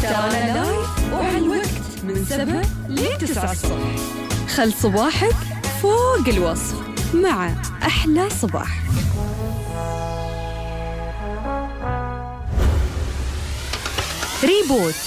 ترانا لايف وعلى الوقت من 7 ل 9 الصبح. خل صباحك فوق الوصف مع أحلى صباح. ريبوت.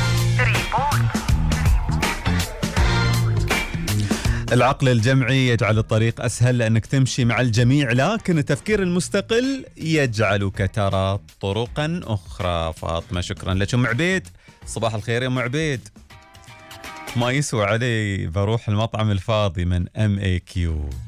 العقل الجمعي يجعل الطريق أسهل لأنك تمشي مع الجميع، لكن التفكير المستقل يجعلك ترى طرقا أخرى. فاطمة شكرا لك. أم عبيد صباح الخير يا أم عبيد. ما يسوى علي بروح المطعم الفاضي من MAQ.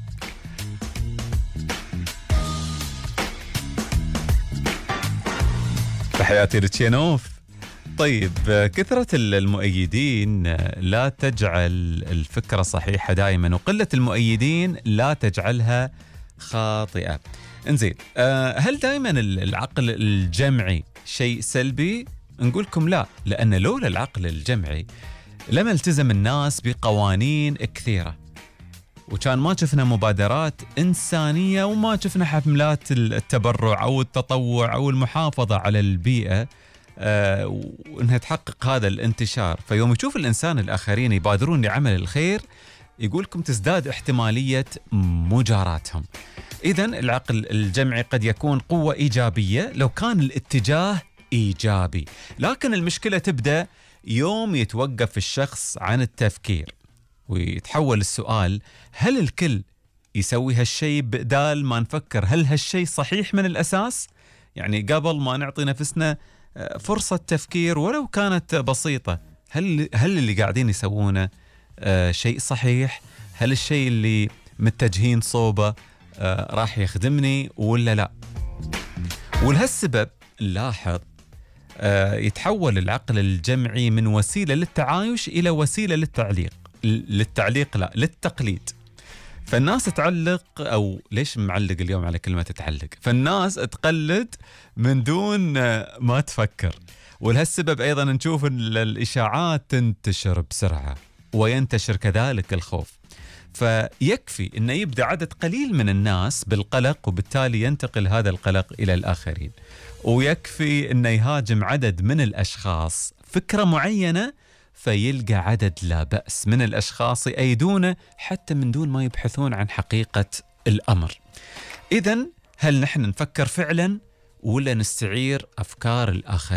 تحياتي لتشينوف. طيب، كثرة المؤيدين لا تجعل الفكرة صحيحة دائما، وقلة المؤيدين لا تجعلها خاطئة. انزين، هل دائما العقل الجمعي شيء سلبي؟ نقولكم لا، لأن لولا العقل الجمعي لما التزم الناس بقوانين كثيرة، وكان ما شفنا مبادرات إنسانية، وما شفنا حملات التبرع أو التطوع أو المحافظة على البيئة وإنها تحقق هذا الانتشار. فيوم يشوف الإنسان الآخرين يبادرون لعمل الخير، يقولكم تزداد احتمالية مجاراتهم. إذن العقل الجمعي قد يكون قوة إيجابية لو كان الاتجاه إيجابي، لكن المشكلة تبدأ يوم يتوقف الشخص عن التفكير ويتحول السؤال: هل الكل يسوي هالشيء؟ بدال ما نفكر هل هالشيء صحيح من الأساس، يعني قبل ما نعطي نفسنا فرصة تفكير ولو كانت بسيطة، هل اللي قاعدين يسوونه شيء صحيح؟ هل الشيء اللي متجهين صوبه راح يخدمني ولا لا؟ ولهالسبب نلاحظ يتحول العقل الجمعي من وسيلة للتعايش إلى وسيلة للتقليد. فالناس تعلق، أو ليش معلق اليوم على كلمة تعلق؟ فالناس تقلد من دون ما تفكر. ولهالسبب أيضا نشوف الإشاعات تنتشر بسرعة، وينتشر كذلك الخوف. فيكفي أن يبدأ عدد قليل من الناس بالقلق، وبالتالي ينتقل هذا القلق إلى الآخرين. ويكفي أن يهاجم عدد من الأشخاص فكرة معينة، فيلقى عدد لا بأس من الأشخاص يأيدونه حتى من دون ما يبحثون عن حقيقة الأمر. إذن هل نحن نفكر فعلا ولا نستعير أفكار الآخرين؟